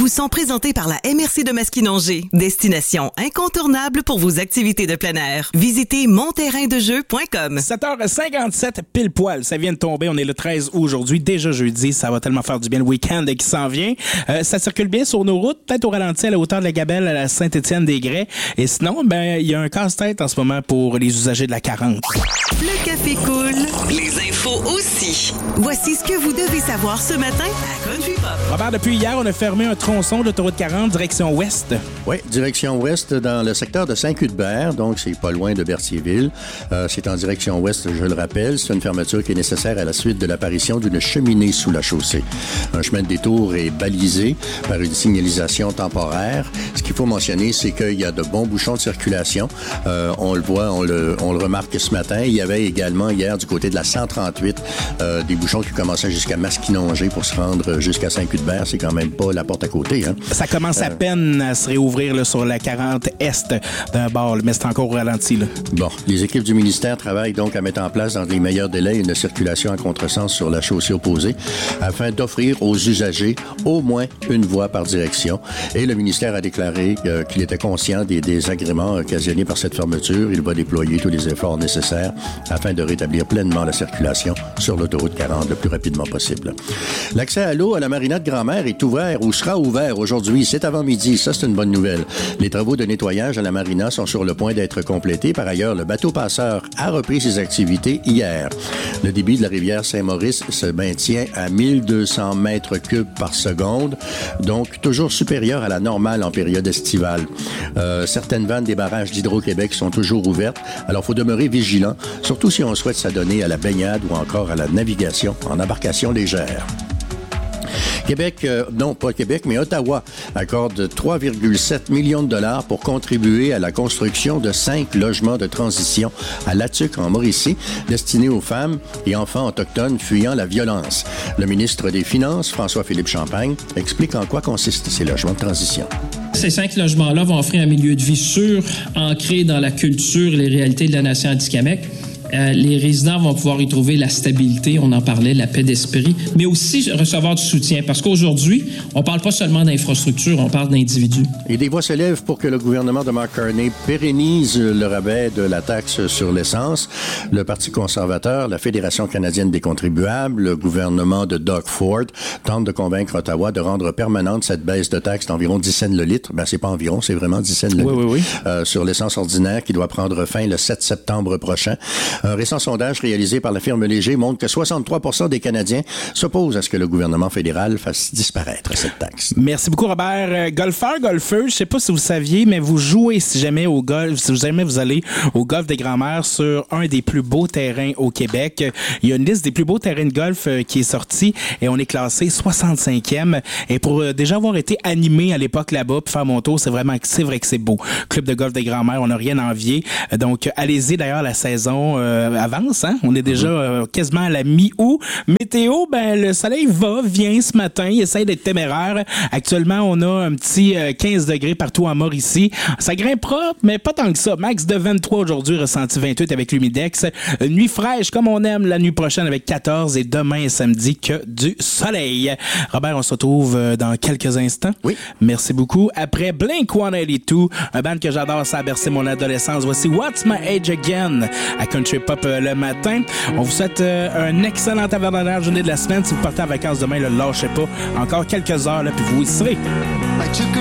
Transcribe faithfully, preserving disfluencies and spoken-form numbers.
vous sont présentés par la M R C de Masquinongé. Destination incontournable pour vos activités de plein air. Visitez mon terrain de jeu point com. sept heures cinquante-sept, pile poil. Ça vient de tomber. On est le treize août aujourd'hui. Déjà jeudi. Ça va tellement faire du bien le week-end qui s'en vient. Euh, ça circule bien sur nos routes. Peut-être au ralenti à la hauteur de la Gabelle à la Saint-Étienne-des-Grès. Et sinon, ben, il y a un casse-tête en ce moment pour les usagers de la quarante. Le café coule. Les infos aussi. Voici ce que vous devez savoir ce matin à Country Pop. Robert, depuis hier, on a fermé un tronçon de l'autoroute quarante, direction ouest. Oui, direction ouest dans le secteur de Saint-Cuthbert, donc c'est pas loin de Berthierville. Euh, c'est en direction ouest, je le rappelle. C'est une fermeture qui est nécessaire à la suite de l'apparition d'une cheminée sous la chaussée. Un chemin de détour est balisé par une signalisation temporaire. Ce qu'il faut mentionner, c'est qu'il y a de bons bouchons de circulation. Euh, on le voit, on le, on le remarque ce matin. Il y avait également hier du côté de la cent trente-huit euh, des bouchons qui commençaient jusqu'à Masquinongé pour se rendre jusqu'à Saint-Cuthbert. C'est quand même pas la porte à côté. Hein. Ça commence à euh... peine à se réouvrir là, sur la quarante est d'un bord, mais c'est encore au ralenti. Là. Bon, les équipes du ministère travaillent donc à mettre en place dans les meilleurs délais une circulation à contresens sur la chaussée opposée afin d'offrir aux usagers au moins une voie par direction. Et le ministère a déclaré euh, qu'il était conscient des désagréments occasionnés par cette fermeture. Il va déployer tous les efforts nécessaires afin de rétablir pleinement la circulation sur l'autoroute quarante le plus rapidement possible. L'accès à l'eau à la marina de Grand-Mère est ouvert ou sera ouvert aujourd'hui. C'est avant midi. Ça, c'est une bonne nouvelle. Les travaux de nettoyage à la marina sont sur le point d'être complétés. Par ailleurs, le bateau passeur a repris ses activités hier. Le débit de la rivière Saint-Maurice se maintient à mille deux cents mètres cubes par seconde, donc toujours supérieur à la normale en période estivale. Euh, certaines vannes des barrages d'Hydro-Québec sont toujours ouvertes, alors il faut demeurer vigilant, surtout si on souhaite s'adonner à la baignade ou encore à la navigation en embarcation légère. Québec, euh, non pas Québec, mais Ottawa accorde trois virgule sept millions de dollars pour contribuer à la construction de cinq logements de transition à Latuc, en Mauricie, destinés aux femmes et enfants autochtones fuyant la violence. Le ministre des Finances, François-Philippe Champagne, explique en quoi consistent ces logements de transition. Ces cinq logements-là vont offrir un milieu de vie sûr, ancré dans la culture et les réalités de la nation Atikamekw. Euh, les résidents vont pouvoir y trouver la stabilité, on en parlait, la paix d'esprit, mais aussi recevoir du soutien. Parce qu'aujourd'hui, on ne parle pas seulement d'infrastructure, on parle d'individus. Et des voix se lèvent pour que le gouvernement de Mark Carney pérennise le rabais de la taxe sur l'essence. Le Parti conservateur, la Fédération canadienne des contribuables, le gouvernement de Doug Ford tentent de convaincre Ottawa de rendre permanente cette baisse de taxe d'environ dix cents le litre. Ben, c'est pas environ, c'est vraiment dix cents le oui, litre. Oui, oui. Euh, sur l'essence ordinaire qui doit prendre fin le sept septembre prochain. Un récent sondage réalisé par la firme Léger montre que soixante-trois pour cent des Canadiens s'opposent à ce que le gouvernement fédéral fasse disparaître cette taxe. Merci beaucoup, Robert. Euh, golfeur, golfeur, je sais pas si vous saviez, mais vous jouez si jamais au golf, si jamais vous allez au golf des Grands-Mères sur un des plus beaux terrains au Québec. Il y a une liste des plus beaux terrains de golf euh, qui est sortie et on est classé soixante-cinquième. Et pour euh, déjà avoir été animé à l'époque là-bas puis faire mon tour, c'est vraiment, c'est vrai que c'est beau. Club de golf des Grands-Mères, on n'a rien à envier. Donc, allez-y. D'ailleurs, la saison euh, avance, hein? On est déjà euh, quasiment à la mi-août. Météo, ben, le soleil va, vient ce matin. Il essaie d'être téméraire. Actuellement, on a un petit euh, quinze degrés partout en Mauricie. Ça grimpera, mais pas tant que ça. Max de vingt-trois aujourd'hui, ressenti vingt-huit avec l'humidex. Une nuit fraîche, comme on aime, la nuit prochaine avec quatorze et demain et samedi que du soleil. Robert, on se retrouve euh, dans quelques instants. Oui. Merci beaucoup. Après Blink one eighty-two, un band que j'adore, ça a bercé mon adolescence. Voici What's My Age Again à Country Pop euh, le matin. On vous souhaite euh, un excellent avant-dernière journée de la semaine. Si vous partez en vacances demain, ne lâchez pas. Encore quelques heures, là, puis vous y serez.